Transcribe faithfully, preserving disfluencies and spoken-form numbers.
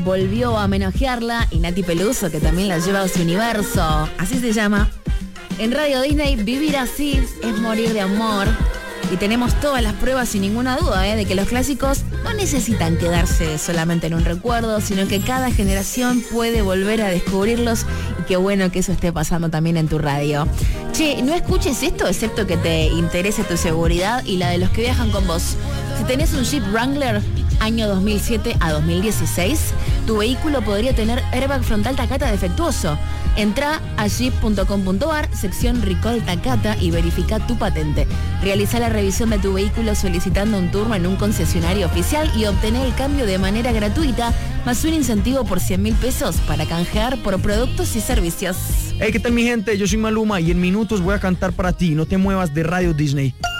volvió a homenajearla y Nati Peluso, que también la lleva a su universo. Así se llama. En Radio Disney, vivir así es morir de amor. Y tenemos todas las pruebas sin ninguna duda, ¿eh? de que los clásicos no necesitan quedarse solamente en un recuerdo, sino que cada generación puede volver a descubrirlos. Y qué bueno que eso esté pasando también en tu radio. Che, no escuches esto excepto que te interese tu seguridad y la de los que viajan con vos. Si tenés un Jeep Wrangler año dos mil siete a dos mil dieciséis, tu vehículo podría tener airbag frontal Takata defectuoso. Entrá a jeep punto com punto a r, sección Recall Takata y verifica tu patente. Realiza la revisión de tu vehículo solicitando un turno en un concesionario oficial y obtener el cambio de manera gratuita, más un incentivo por cien mil pesos para canjear por productos y servicios. Hey, ¿qué tal mi gente? Yo soy Maluma y en minutos voy a cantar para ti. No te muevas de Radio Disney.